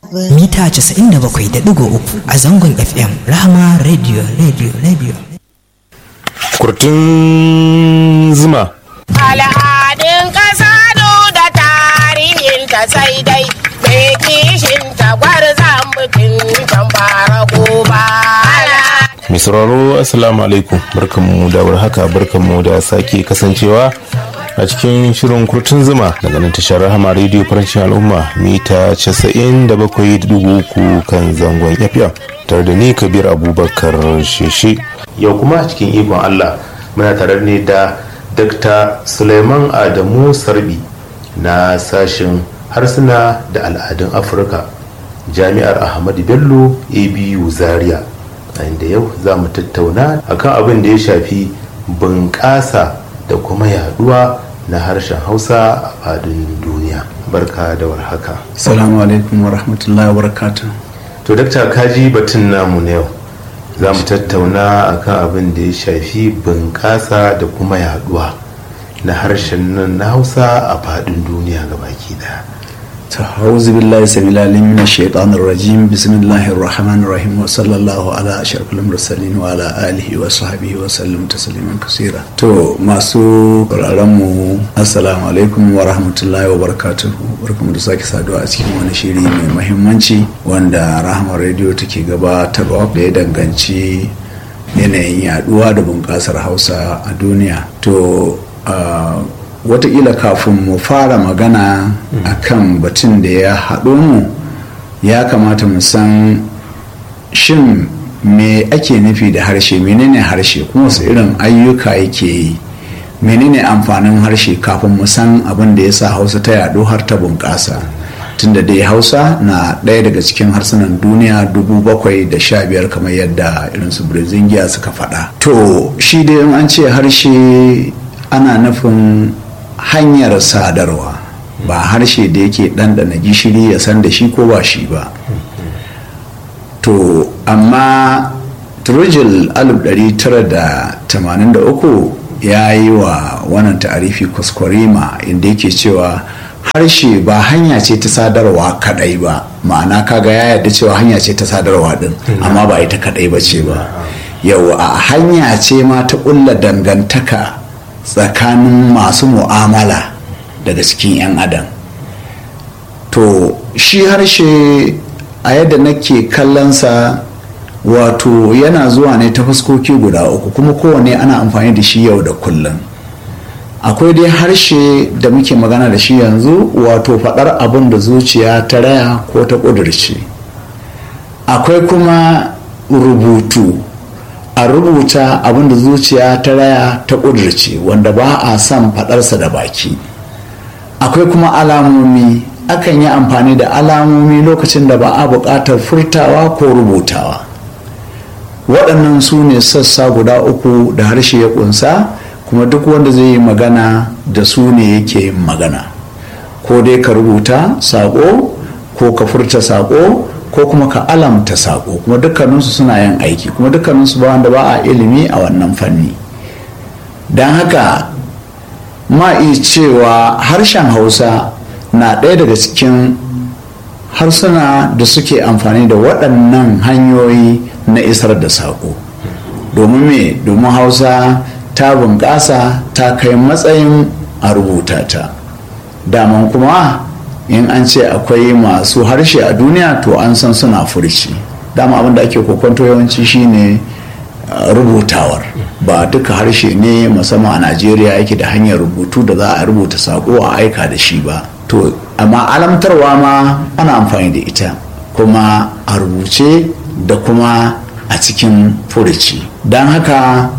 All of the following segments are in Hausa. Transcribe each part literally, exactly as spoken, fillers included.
mita casa'in da bakwai da ɗigo uku a zangon F M Rahama Radio Radio Radio. Kurtun zuma. Al'adun ƙasa da tarihin ta sai dai mai kishin tagwar zambutin tambara goba. Mai sauraro assalamu alaikum, barkanmu da warhaka, barkanmu da sake kasancewa a cikin shirin kurtun zuma daga nan tashar Rahama Radio Farancin Al'umma mita casa'in da bakwai da ɗigo uku kan zangon F M tare da ni Kabir Abubakar Sheshe. Yau kuma cikin ikon Allah muna tare ne da Dakta Suleiman Adamu Sarbi na sashen harsuna da al'adun Afirka, Jami'ar Ahmadu Bello A B U Zaria, inda yau za mu tattauna akan abin da ya shafi bunƙasa da kuma yaduwa na harshen Hausa a faɗin duniya. Barka da warhaka. Assalamu alaikum wa rahmatullahi wa barakatuh. To Dakta, kaji batun namu na yau. Za mu tattauna akan abin da ya shafi bunƙasa da kuma yaduwa na harshen nan na Hausa a faɗin duniya gabaki daya. Ta'awuzu billahi samil alim minash shaitanir rajim. Bismillahir rahmanir rahim. Wa sallallahu ala ashrafil mursalin wa ala alihi wa sahbihi wa sallam tasliman kaseera. To masu sauraron mu assalamu alaikum wa rahmatullahi wa barakatuh. Barkamu da sake saduwa a cikin wani shiri mai muhimmanci wanda Rahama Radio take gabatarwa da ya danganci yanayin yaduwa da bunƙasar Hausa a duniya. To uh, wataƙila kafin mu fara magana a kan batun da ya haɗo mu, ya kamata mu san shin me ake nufi da harshe, menene harshe, kuma wasu irin ayyuka yake yi, menene amfanin harshe, kafin mu san abin da ya sa Hausa ta yaɗo har ta bunƙasa. Tunda dai Hausa na ɗaya daga cikin harsunan duniya dubu bakwai da sha biyar kamar yadda irin su Brezingya suka faɗa. To shi dai an ce harshe ana nufin hanyar sadarwa, ba harshe da yake ɗanɗana gishiri ya san da shi ko ba shi ba. To amma Turujil alif ɗari tara da tamanin da uku ya yi wa wannan ta'arifi kwaskwarima inda yake cewa harshe ba hanya ce ta sadarwa kadai ba, ma'ana kaga ya yarda cewa hanya ce ta sadarwa din amma ba ita kadai ba ce ba. Yau a hanya ce ma ta ƙulla dangantaka tsakanin masu mu'amala daga cikin 'yan adam. To shi harshe a yadda nake kallonsa, wato yana zuwa ne ta fuskoki guda uku, kuma kowane ana amfani da shi yau da kullum. Akwai dai harshe da muke magana da shi yanzu, wato faɗar abin da zuciya ta raya ko ta ƙudurce. Akwai kuma rubutu, a rubuta abinda zuciya ta raya ta ƙudurce, wanda ba a son faɗarsa da baki. Akwai kuma alamomi, akan yi amfani da alamomi lokacin da ba a buƙatar furtawa ko rubutawa. Waɗannan su ne sassa guda uku da harshe ya ƙunsa, kuma duk wanda zai yi magana da su ne yake yin magana. Ko dai ka rubuta saƙo, ko ka furta saƙo, ko kuma ka alamta saƙo, kuma dukkaninsu suna yin aiki, kuma dukkaninsu ba wanda ba a ilimi a wannan fanni. Don haka ma iya cewa harshen Hausa na ɗaya daga cikin harsuna da suke amfani da waɗannan hanyoyi na isar da saƙo. Domin me? Domin Hausa ta bunƙasa ta kai matsayin a rubuta ta. Daman kuma in an ce akwai masu harshe a duniya, to an san suna furci. Dama abin da ake kokonto yawanci shine rubutawar. Ba duka harshe ne musamman a Najeriya yake da hanyar rubutu da za a rubuta sako a aika da shi ba. To amma alamtarwa ma ana amfani da ita, kuma a rubuce da kuma a cikin furici. Don haka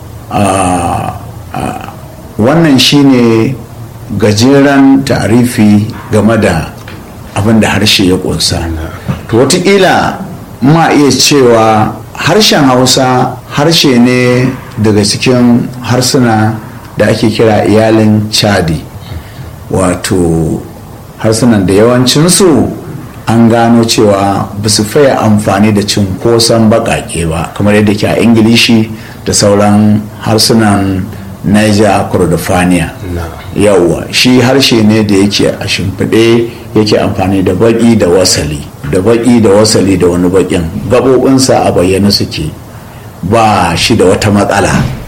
wannan shine gajeren tarifi game da abin da harshe ya ƙunsa. To wataƙila ma iya cewa harshen Hausa harshe ne daga cikin harsuna da ake kira iyalin Chadi, wato harsunan da yawancinsu an gano cewa ba su faya amfani da cunkoson baƙaƙe ba kamar yadda ke a Ingilishi da sauran harsunan niger kordofania. Yawwa shi harshe ne da yake a shimfiɗe, yake amfani da baƙi da wasali da baƙi da wasali da wani baƙin, gaɓoɓinsa a bayyane suke, ba shi da wata matsala.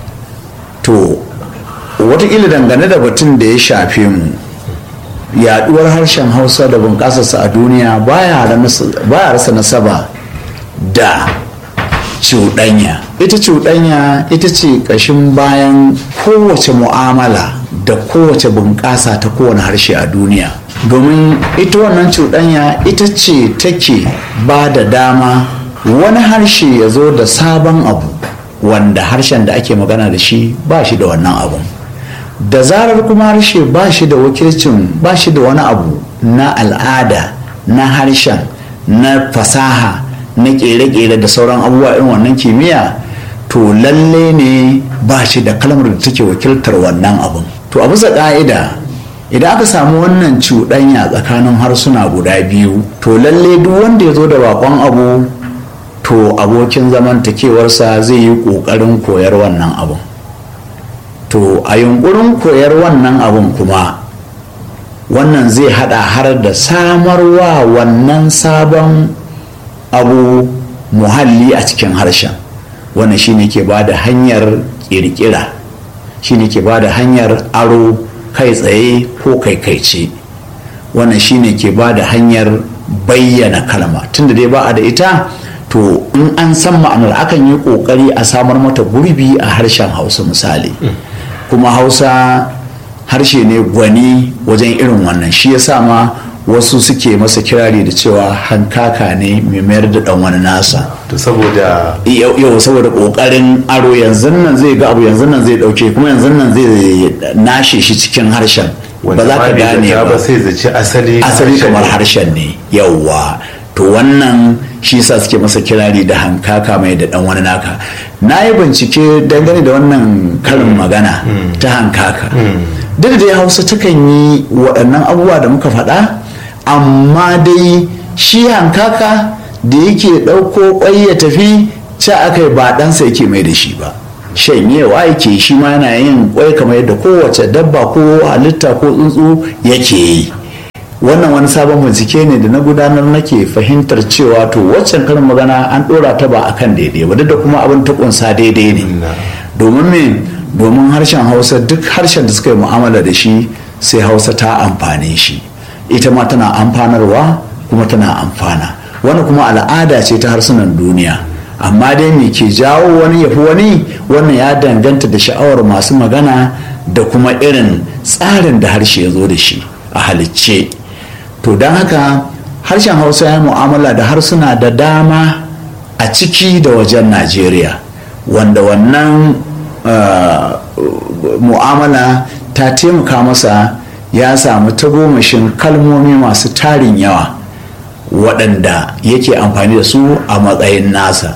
To watakila dangane da batun da ya shafe mu, yaduwar harshen hausa da bunƙasarsa a duniya baya rasa nasaba da cuɗanya. Ita cuɗanya ita ce ƙashin bayan kowace mu'amala da kowace bunƙasa ta kowane harshe a duniya, domin ita wannan cuɗanya ita ce take ba da dama wani harshe ya zo da sabon abu wanda harshen da ake magana da shi ba shi da wannan abun. Da zarar kuma harshe ba shi da wakilcin, ba shi da wani abu na al'ada na harshen, na fasaha, na kere-kere da sauran abubuwa irin wannan kimiyya, to lalle ne ba shi da kalmar da take wakiltar wannan abun. To a bisa ƙa'ida idan aka samu wannan cuɗanya tsakanin harsuna guda biyu, to lalle duk wanda ya zo da bakon abu, to abokin zamantakewarsa zai yi ƙoƙarin koyar wannan abun. To a yunkurin koyar wannan abun kuma, wannan zai hada har da samarwa wannan sabon abu muhalli a cikin harshen. Wannan shine ke ba da hanyar kirkira, shine ke ba da hanyar aro kai tsaye ko kaikaice. Wannan shine ke ba da hanyar bayyana kalma. Tunda dai ba a da ita, to in an san ma'anar akan yi kokari a samar mata gurbi a harshen Hausa misali. Kuma Hausa harshe ne gwani wajen irin wannan, shi yasa ma wasu suke masa kirari da cewa hankaka ne mai mayar da dan wani nasa. To saboda yau saboda kokarin aro, yanzu nan zai ga abu, yanzu nan zai dauke, kuma yanzu nan zai nashe shi cikin harshen, ba za ka gane ba, sai zaci asali asali kamar harshen ne. Yawwa, to wannan shi sa suke masa kirari da hankaka mai da dan wani naka. Na yi bincike dangane da wannan karin magana ta hankaka. Duk da dai Hausa takan yi waɗannan abubuwa da muka faɗa, amma dai shi hankaka da yake ɗauko ƙwai ya tafi, ca aka yi ba ɗansa yake mai da shi ba, shanyewa yake, shi ma yana yin ƙwai kamar yadda kowace dabba ko halitta ko tsuntsu yake yi. Wannan wani sabon bincike ne da na gudanar, nake fahimtar cewa to waccan karin magana an ɗora ta ba akan daidai ba, duk da kuma abin ta kunsa daidai ne. Domin me? Domin harshen Hausa, duk harshen da suka yi mu'amala da shi sai Hausa ta amfane shi, ita ma tana amfanarwa kuma tana amfana. Wani kuma al'ada ce ta harsunan duniya, amma dai me ke jawo wani yafi wani, wannan ya danganta da sha'awar masu magana da kuma irin tsarin da harshe ya zo da shi a halicce. To don haka harshen Hausa ya mu'amala da harsuna da dama a ciki da wajen Najeriya, wanda wannan uh, mu'amala ta taimaka masa ya samu tagomashin kalmomi masu tarin yawa waɗanda yake amfani da su a matsayin nasa.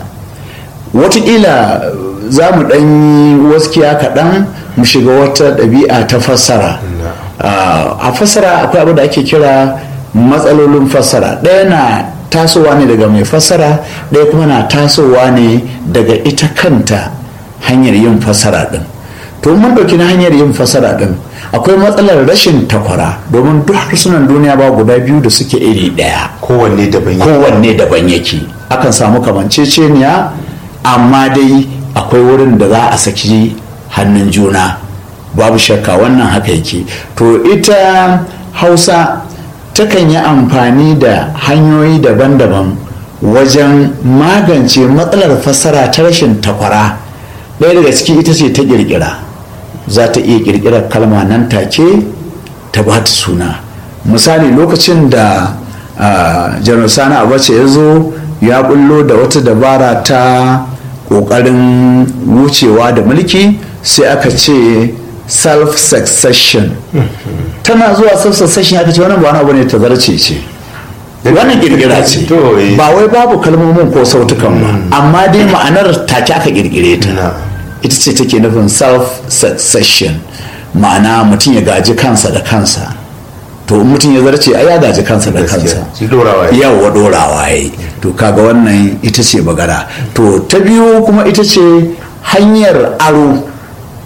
Wataƙila za mu ɗanyi waskiya kaɗan mu shiga wata ɗabi'a ta fassara. Uh, a fassara akwai abu da ake kira matsalolin fassara. Ɗaya na tasowa ne daga mai fassara, ɗaya kuma na tasowa ne daga ita kanta hanyar yin fassara ɗin. To mun ɗauki na hanyar yin fassara ɗin, akwai matsalar rashin takwara, domin duk harsunan duniya ba guda biyu da suke iri ɗaya, kowanne daban yake. kowanne daban yake akan samu kamanceceniya, amma dai akwai wurin da za a saki hannun juna, babu shakka wannan haka yake. To ita Hausa takan yi amfani da hanyoyi daban-daban wajen magance matsalar fassara ta rashin takwara. Ɗaya daga ciki ita ce ta ƙirƙira, za ta iya ƙirƙirar kalma nan take ta ba ta suna. Misali, lokacin da Janar Sani Abacha ya zo ya bullo da wata dabara ta ƙoƙarin wucewa da mulki, sai aka ce self-succession. Tana zuwa self-succession aka ce wannan ba wani abu ne, ta zarce ce, wannan kirkira ce, ba wai babu kalmomin ko sautukan ba, amma dai ma'anar take aka kirkire ta. Ita ce take nufin self-succession, ma'ana mutum ya gaji kansa da kansa. To mutum ya zarce ai ya gaji kansa da kansa, yawa dorawa yayi. To kaga wannan ita ce bagara. To ta biyu kuma ita ce hanyar aro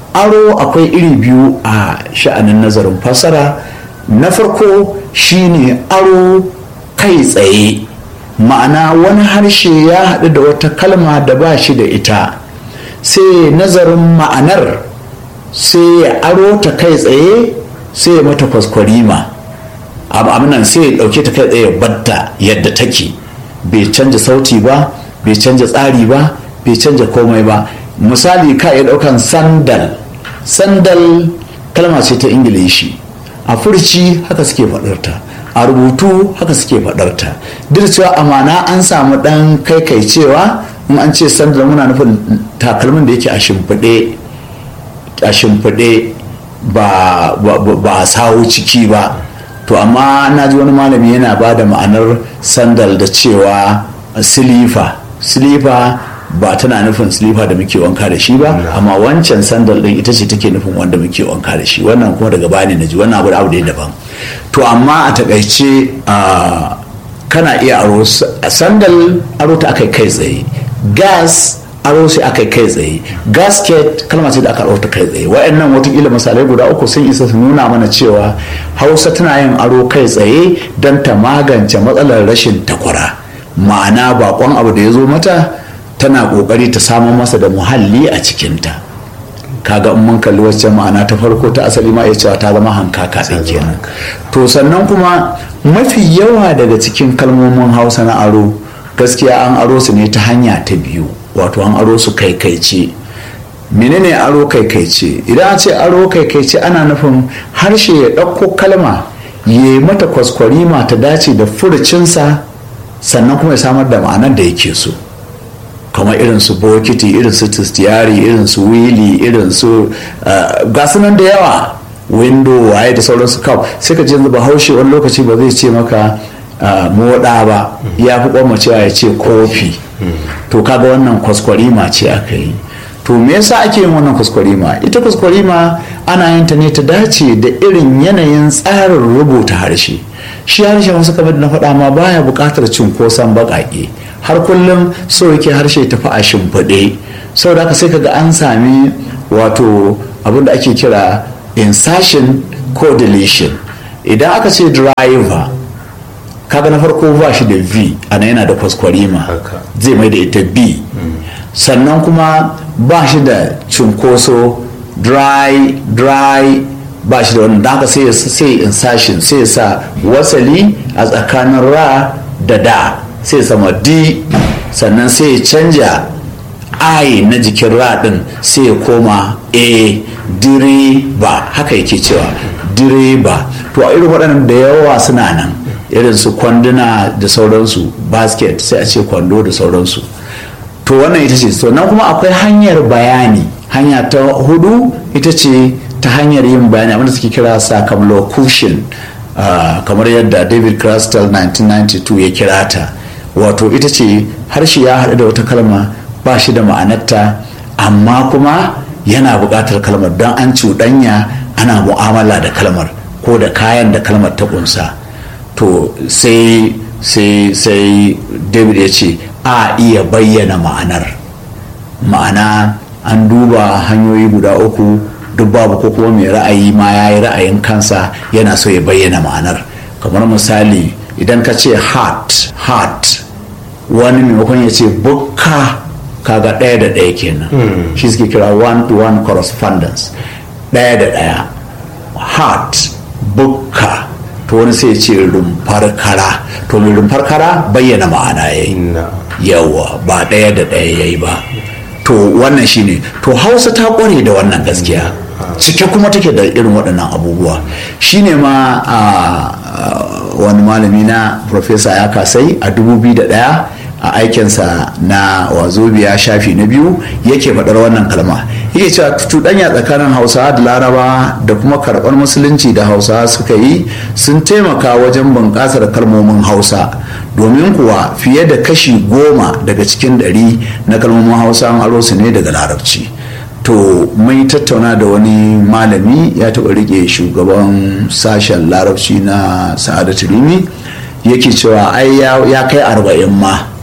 aro akwai iri biyu a sha'anin nazarin fassara. Na farko shine aro kai tsaye, ma'ana wani harshe ya haɗu da wata kalma da ba shi da ita, sai nazarin ma'anar sai ya aro ta kai tsaye, sai ya mata kwaskwarima abinan, sai ya ɗauke ta kai tsaye ya batta yadda take, bai canja sauti ba, bai canja tsari ba, bai canja komai ba. Misali ka iya ɗaukan sandal. Sandal kalma ce ta Ingilishi, a furci haka suke faɗarta, a rubutu haka suke faɗarta. Duk cewa amana an samu ɗan kaikaicewa, in an ce sandal muna nufin takalmin da yake a shimfiɗe a shimfiɗe ba ba sawo ciki ba. To amma na ji wani malami yana ba da ma'anar sandal da cewa silifa. Silifa ba tana nufin silifa da muke wanka da shi ba, amma wancan sandal din ita ce take nufin wanda muke wanka da shi. Wannan kuma daga bani na ji wannan abu da abu da daban. To amma a takaice kana iya aro sandal, aro ta akai kai tsaye. Gas aro sai aka kai tsaye. Gasket kalma ce da aka aro ta kai tsaye. Wa'annan watakila misalai guda uku sun isa su nuna mana cewa Hausa tana yin aro kai tsaye don ta magance matsalar rashin takwara, ma'ana bakon abu da ya zo mata tana kokari ta samun masa da muhalli a cikinta. Kaga in mun kalli wacce ma'ana ta farko ta asali ma iya cewa ta zama hankaka ɗin kenan. To sannan kuma mafi yawa daga cikin kalmomin Hausa na aro gaskiya an aro su ne ta hanya ta biyu, wato an aro su kaikaice. Menene aro kaikaice? Idan an ce aro kaikaice ana nufin harshe ya ɗauko kalma ya yi mata kwaskwarima ta dace da furucinsa, sannan kuma ya samar da ma'anar da yake so, kamar irin su bokiti, irin su tistiyari, irin su wili, irin su gasu nan da yawa, window, waye da sauransu. Kaw sai ka ji yanzu Bahaushe wani lokaci ba zai ce maka moda ba, ya fi kwamacewa ya ce kofi. To kaga wannan kwaskwarima ce aka yi. To me yasa ake yin wannan kwaskwarima? Ita kwaskwarima ana yin ta ne ta dace da irin yanayin tsarin rubuta harshe. Shi harshe wasu kamar da na faɗa ma baya buƙatar cunkoson baƙaƙe, har kullum so yake harshe tafi a shimfiɗe. Saboda haka sai kaga an sami wato abin da ake kira insertion ko deletion. Idan aka ce driver, kaga na farko ba shi da v, ana yana da kwaskwarima, zai mai da ita b. Sannan kuma ba shi da cunkoso, dry dry ba shi da wannan, da haka sai sai insertion, sai sa wasali a tsakanin ra da da, sai sama d, sannan sai canja i na jikin ra din sai ya koma a, direba, haka yake cewa direba. To a irin waɗannan da yawa suna nan, irin su kwanduna da sauransu, basket sai a ce kwando da sauransu. To wannan ita ce. Sannan kuma akwai hanyar bayani. Hanya ta hudu ita ce ta hanyar yin bayani, abinda suke kira circumlocution, uh, kamar yadda David Crystal nineteen ninety-two ya kira ta. Wato ita ce harshe ya haɗu da wata kalma ba shi da ma'anarta, amma kuma yana buƙatar kalmar don an cuɗanya, ana mu'amala da kalmar ko da kayan da kalmar ta ƙunsa. To sai sai sai David ya ce a iya bayyana ma'anar. Ma'ana an duba hanyoyi guda uku, duk babu, ko kuma mai ra'ayi ma ya yi ra'ayin kansa yana so ya bayyana ma'anar. Kamar misali idan ka ce heart heart, wani maimakon ya ce bukka, kaga ɗaya da ɗaya kenan. hmm. Shi suke kira one to one correspondence, ɗaya da ɗaya. Heart, bukka. To wani sai ce rumfar kara, to mai rumfar kara bayyana ma'ana ya yi, yawa ba ɗaya da ɗaya ya yi ba. To wannan shine. To Hausa ta ƙware da wannan gaskiya, cike kuma take da irin waɗannan abubuwa. Shine ma a wani malami na Profesa ya kasai a dubu biyu da ɗaya a aikinsa na wazobiya shafi na biyu yake faɗar wannan kalma. Yake cewa cuɗanya tsakanin Hausawa da Laraba da kuma karɓar musulunci da Hausawa suka yi sun taimaka wajen bunƙasar kalmomin Hausa, domin kuwa fiye da kashi goma daga cikin ɗari na kalmomin Hausa an aro su ne daga Larabci. To mun tattauna da wani malami ya taɓa riƙe shugaban sashen Larabci na Sa'adatu Rimi, yake cewa ai ya kai arba'in ma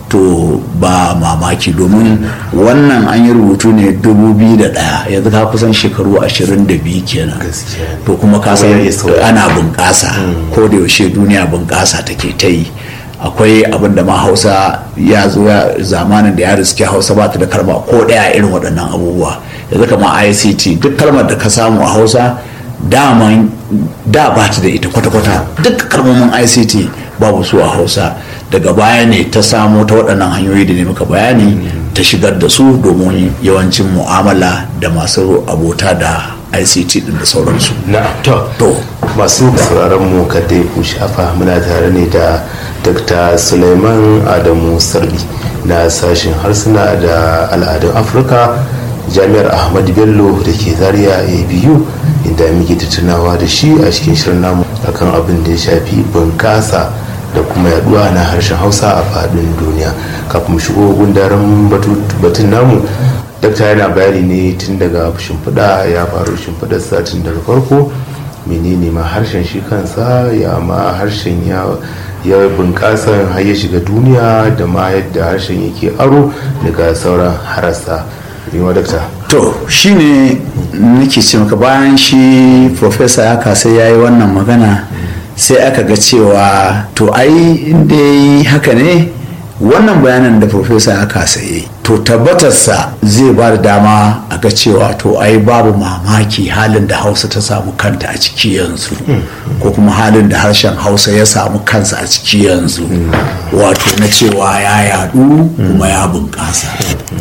to ba mamaki domin wannan an yi rubutu ne dubu biyu da ɗaya yanzu ka kusan shekaru ashirin da biyu kenan to kuma ka san ana bunƙasa ko da yaushe duniya bunƙasa take ta yi akwai abin da ma hausa ya zo zamanin da ya riske hausa ba ta da kalma ko ɗaya irin waɗannan abubuwa yanzu kamar I C T duk kalmar da ka samu a hausa daman da ba ta da ita kwata-kwata duk kalmomin I C T babu su a hausa daga baya ne ta samo ta waɗannan hanyoyi da ne muka bayani ta shigar da su domin yawancin mu'amala da masu abota da I C T din da sauransu. na to masu sauraron mu kadai ku shafa muna tare ne da Dr. Suleiman Adamu Sarbi na sashen harsuna da al'adun Afirka jami'ar Ahmadu Bello da ke Zaria A B U inda muke tattaunawa da shi a cikin shirin namu akan abin da ya shafi bunƙasa da kuma yaduwa na harshen Hausa a faɗin duniya. Kafin mu shigo gundaren batun namu, dakta yana bayani ne tun daga shimfiɗa ya faru shimfiɗar satin daga farko menene ma harshen shi kansa ya ma harshen ya ya bunƙasa har ya shiga duniya da ma yadda harshen yake aro daga sauran harasa. Yiwa dakta. To shi ne nake ce maka bayan shi professor ya kasa ya yi wannan magana sai aka ga cewa to ai inda haka ne wannan bayanan da professor ya kasa yi to tabbatarsa zai ba da dama a ga cewa to ai babu mamaki halin da hausa ta samu kanta a ciki yanzu ko kuma halin da harshen hausa ya samu kansa a ciki yanzu wato na cewa ya yadu kuma ya bunƙasa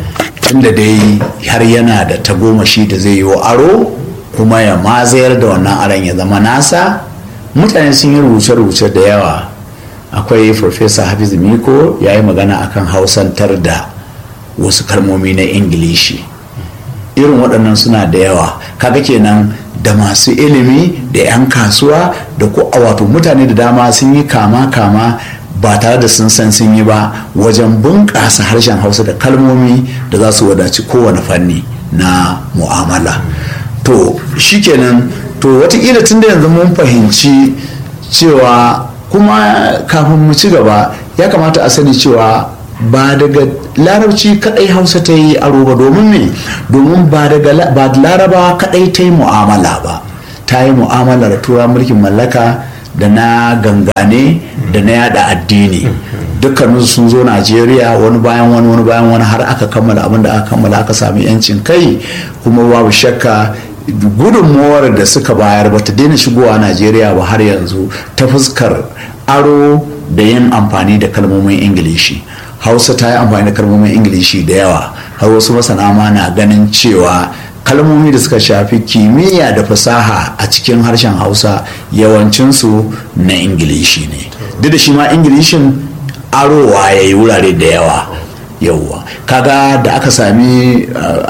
tunda dai har yana da tagomashi da zai yi wa aro kuma ya mazayar da wannan aron ya zama nasa. Mutane sun yi rubuce-rubuce da yawa. Akwai Professor Hafiz Miko ya yi magana akan hausantar da wasu kalmomi na Ingilishi. Irin waɗannan suna da yawa. Kaga kenan da masu ilimi da 'yan kasuwa da ko wato mutane da dama sun yi kama-kama ba tare da sun san sun yi ba wajen bunƙasa harshen hausa da kalmomi da za su wadaci kowane fanni na mu'amala. To shikenan to watakila tun da yanzu mun fahimci cewa kuma kafin mu ci gaba ya kamata a sani cewa ba daga larabci kadai hausa ta yi aro ba domin me domin ba daga ba laraba kadai ta yi mu'amala ba ta yi mu'amalar tura mulkin mallaka da na gangane da na yada addini dukkanin sun zo Najeriya wani bayan wani wani bayan wani har aka kammala abin da aka kammala aka sami yancin kai kuma babu shakka gudunmuwar da suka bayar ba ta daina shigowa Najeriya ba har yanzu ta fuskar aro da yin amfani da kalmomin Ingilishi. Hausa ta yi amfani da kalmomin Ingilishi da yawa har wasu masana ma na ganin cewa kalmomi da suka shafi kimiyya da fasaha a cikin harshen Hausa yawancinsu na Ingilishi ne. Duk da shi ma Ingilishin arowa ya yi wurare da yawa yauwa kaga da aka sami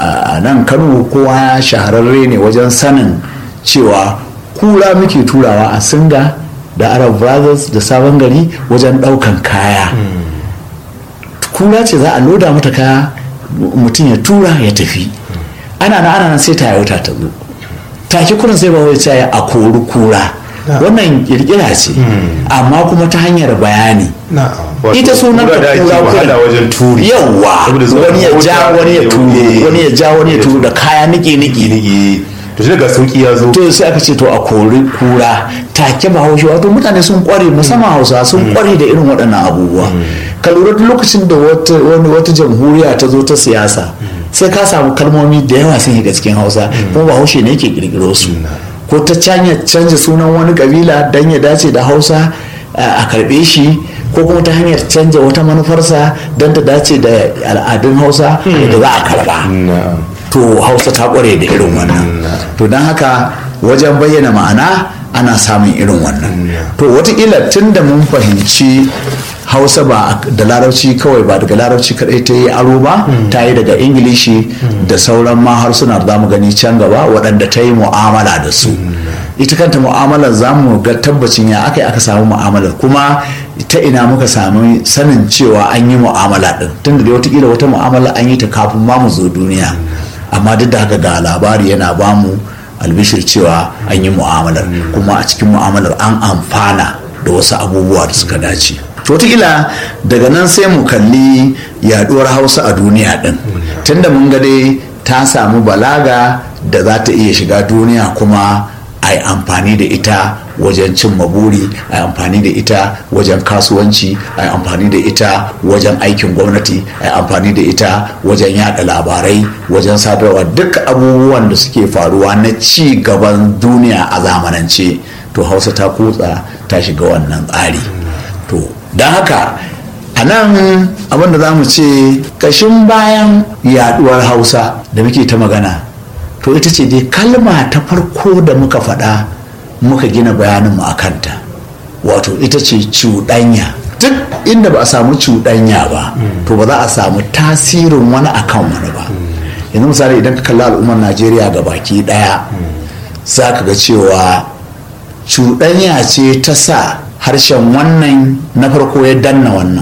a nan Kano kowa shahararre ne wajen sanin cewa kura muke turawa a Singa da Arab Brothers da Sabon Gari wajen daukan kaya. Kura ce za a loda mata kaya mutum ya tura ya tafi ana na ana nan sai Toyota ta zo take kurin sai ba wai ce a kori kura wannan kirkira ce amma kuma ta hanyar bayani ita sunan ta kura wajen turi yawa wani ya ja wani ya turu wani ya ja wani ya turu da kaya niki niki niki to sai ga sauki ya zo to sai aka ce to a kori kura take ba haushi wato mutane sun kware musamman Hausa sun kware da irin waɗannan abubuwa ka lura duk lokacin da wata wani wata jamhuriya ta zo ta siyasa sai ka samu kalmomi da yawa sun shiga cikin Hausa kuma ba haushe ne yake kirkiro su ko ta canja sunan wani kabila don ya dace da Hausa a karbe shi ko kuma ta hanyar canja wata manufarsa don ta dace da al'adun Hausa da za a karba to Hausa ta kware da irin wannan to don haka wajen bayyana ma'ana ana samun irin wannan to watakila tun da mun fahimci Hausa ba da larabci kawai ba daga larabci kadai ta yi aro ba ta yi daga Ingilishi da sauran ma harsuna da zamu gani can gaba waɗanda ta yi mu'amala da su ita kanta mu'amalar za mu ga tabbacin ya aka yi aka samu mu'amalar kuma ta ina muka samu sanin cewa an yi mu'amala din tunda da watakila wata mu'amala an yi ta kafin ma mu zo duniya amma duk da haka ga labari yana bamu albishir cewa an yi mu'amalar kuma a cikin mu'amalar an amfana da wasu abubuwa da suka dace to wataƙila daga nan sai mu kalli yaduwar hausa a duniya din tunda mun ga dai ta samu balaga da za ta iya shiga duniya kuma a yi amfani da ita wajen cin maburi, a yi amfani da ita wajen kasuwanci, a yi amfani da ita wajen aikin gwamnati, a yi amfani da ita wajen yada labarai, wajen sadarwa, duk abubuwan da suke faruwa na ci gaban duniya a zamanance to hausa ta kutsa ta shiga wannan tsari. To don haka a nan abinda za mu ce kashin bayan yaduwar hausa da muke ta magana to ita ce dai kalma ta farko da muka faɗa muka gina bayaninmu a kanta, wato ita ce cuɗanya. Duk inda ba a samu cuɗanya ba to ba za a samu tasirin wani akan wani ba. Yanzu misali idan ka kalli al'ummar Najeriya ga baki ɗaya za ka ga cewa cuɗanya ce ta sa harshen wannan na farko ya danna wannan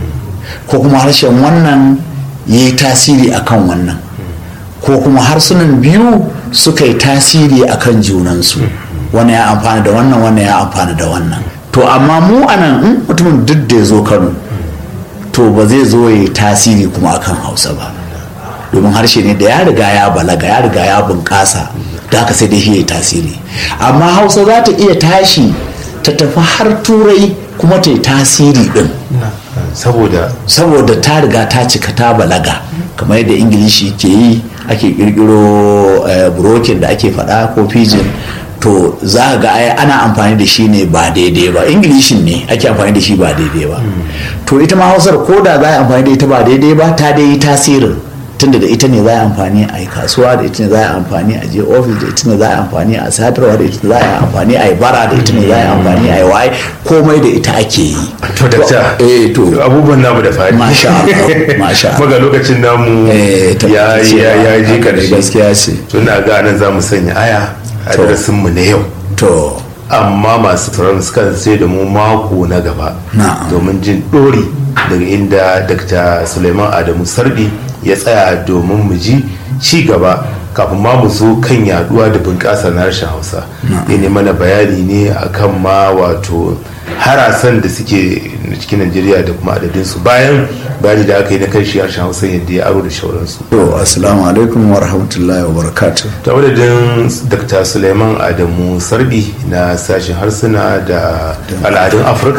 ko kuma harshen wannan ya yi tasiri akan wannan ko kuma harsunan biyu suka yi tasiri akan junansu, wani ya amfana da wannan wannan ya amfana da wannan. To amma mu anan in mutumin duk da ya zo Kano to ba zai zo ya yi tasiri kuma akan Hausa ba, domin harshe ne da ya riga ya balaga ya riga ya bunƙasa, da haka sai dai ya yi tasiri. Amma Hausa za ta iya tashi ta tafi har Turai kuma ta yi tasiri din saboda saboda ta riga ta cika ta balaga, kamar yadda Ingilishi ke yi, ake kirkiro broken da ake faɗa ko pidgin, to za ga ana amfani da shi ne ba daidai ba. Ingilishin ne ake amfani da shi ba daidai ba, to ita ma Hausar ko da za a amfani da ita ba daidai ba ta dai yi tasirin, tunda da ita ne za a amfani a yi kasuwa, da ita ne za a amfani a je ofis, da ita ne za a amfani a sadarwa, da ita ne za a amfani a yi bara, da ita ne za a amfani a yi waye, komai da ita ake yi. To dakta, eh to abubuwan namu da fadi. Masha Allah, masha Allah. Maga lokacin namu ya ya ji karshe. Gaskiya ce. Tuna ga nan za mu sanya aya a darasin mu na yau. To amma masu tsaron suka sai da mu mako na gaba domin jin dori daga inda Dr. Suleiman Adamu Sardi ya tsaya domin mu ji ci gaba kafin ma mu zo kan yaduwa da bunƙasa na harshen Hausa. Ya ne mana bayani ne akan ma wato harasan da suke cikin Najeriya da kuma adadinsu, bayan bayani da aka yi na karshe harshen Hausa yadda ya aro da shauransu. To assalamu alaikum wa rahmatullahi wa barakatuh. Ta wadadin Dr. Suleiman Adamu Sardi na sashen harsuna da al'adun Afirka